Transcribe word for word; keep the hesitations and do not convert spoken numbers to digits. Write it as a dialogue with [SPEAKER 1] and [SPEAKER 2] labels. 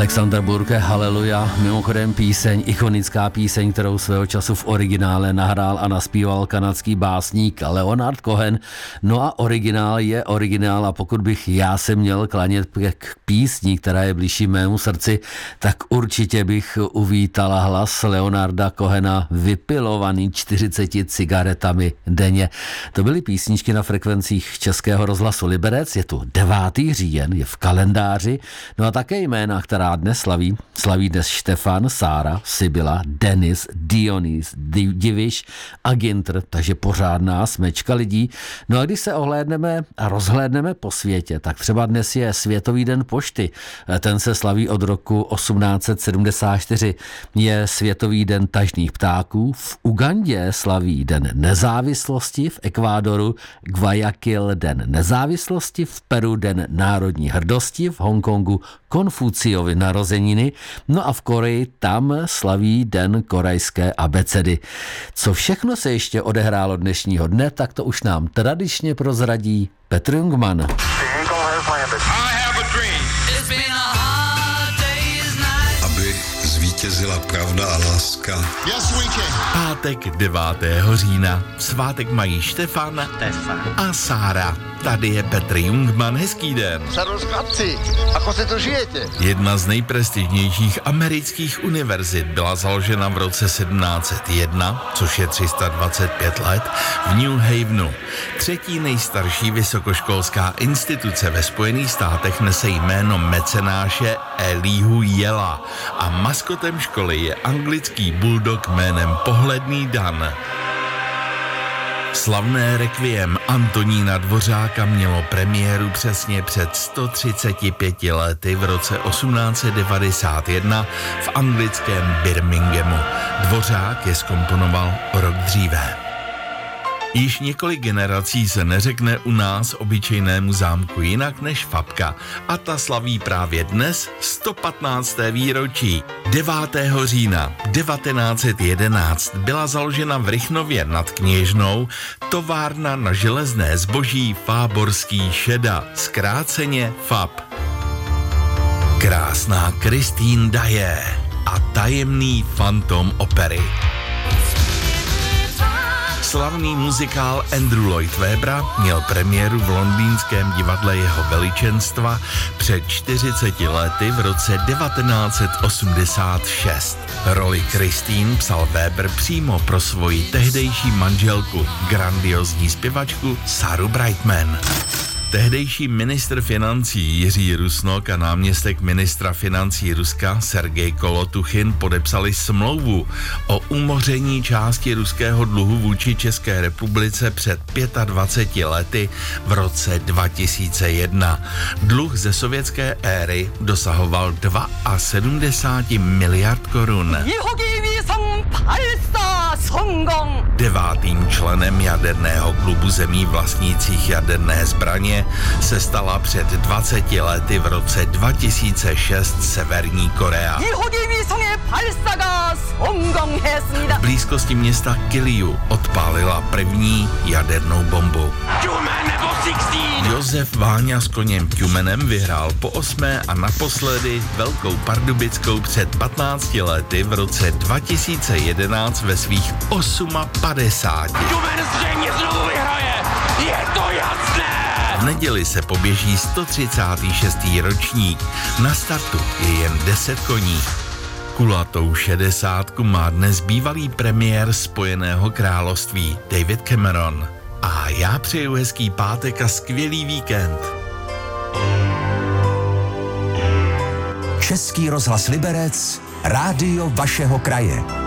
[SPEAKER 1] Alexander Burke, Haleluja, mimochodem píseň, ikonická píseň, kterou svého času v originále nahrál a naspíval kanadský básník Leonard Cohen. No a originál je originál a pokud bych já se měl klanět k písni, která je blížší mému srdci, tak určitě bych uvítala hlas Leonarda Cohena vypilovaný čtyřiceti cigaretami denně. To byly písničky na frekvencích Českého rozhlasu Liberec, je tu devátý říjen, je v kalendáři, no a také jména, která dnes slaví. Slaví dnes Štefan, Sára, Sibyla, Denis, Dionys, Diviš a Gintr, takže pořádná smečka lidí. No a když se ohlédneme a rozhlédneme po světě, tak třeba dnes je Světový den pošty. Ten se slaví od roku osmnáct set sedmdesát čtyři. Je Světový den tažných ptáků. V Ugandě slaví Den nezávislosti, v Ekvádoru Guayaquil Den nezávislosti, v Peru Den národní hrdosti, v Hongkongu Konfuciovy narozeniny, no a v Koreji tam slaví Den korejské abecedy. Co všechno se ještě odehrálo dnešního dne, tak to už nám tradičně prozradí Petr Jungmann.
[SPEAKER 2] Aby zvítězila pravda a láska.
[SPEAKER 3] Pátek devátého října. Svátek mají Štefan a Sára. Tady je Petr Jungmann, hezký den.
[SPEAKER 4] Servus chlapci, ako si to žijete?
[SPEAKER 3] Jedna z nejprestižnějších amerických univerzit byla založena v roce sedmnáct set jedna, což je tři sta dvacet pět let, v New Havenu. Třetí nejstarší vysokoškolská instituce ve Spojených státech nese jméno mecenáše Elihu Yela a maskotem školy je anglický bulldog jménem Pohledný Dan. Slavné rekviem Antonína Dvořáka mělo premiéru přesně před sto třiceti pěti lety v roce osmnáct set devadesát jedna v anglickém Birminghamu. Dvořák je zkomponoval o rok dříve. Již několik generací se neřekne u nás obyčejnému zámku jinak než Fabka a ta slaví právě dnes sto patnácté výročí. devátého října devatenáct set jedenáct byla založena v Rychnově nad Kněžnou továrna na železné zboží Fáborský Šeda, zkráceně Fab. Krásná Christine Daye a tajemný fantom opery. Slavný muzikál Andrew Lloyd Webbera měl premiéru v londýnském divadle Jeho veličenstva před čtyřiceti lety v roce devatenáct set osmdesát šest. Roli Christine psal Webber přímo pro svoji tehdejší manželku, grandiozní zpěvačku Saru Brightman. Tehdejší ministr financí Jiří Rusnok a náměstek ministra financí Ruska Sergej Kolotuchin podepsali smlouvu o umoření části ruského dluhu vůči České republice před dvaceti pěti lety v roce dva tisíce jedna. Dluh ze sovětské éry dosahoval sedmdesát dva miliard korun. Devátým členem jaderného klubu zemí vlastnících jaderné zbraně se stala před dvaceti lety v roce dva tisíce šest Severní Korea. V blízkosti města Kiliu odpálila první jadernou bombu. Josef Váňa s koněm Tjumenem vyhrál po osmé a naposledy Velkou Pardubickou před patnácti lety v roce dva tisíce jedenáct ve svých padesáti osmi.
[SPEAKER 5] Tjumen zřejmě znovu vyhraje, je to jasné!
[SPEAKER 3] V neděli se poběží sto třicátý šestý ročník. Na startu je jen deset koní. Kulatou šedesátku má dnes bývalý premiér Spojeného království David Cameron. A já přeju hezký pátek a skvělý víkend.
[SPEAKER 6] Český rozhlas Liberec, rádio vašeho kraje.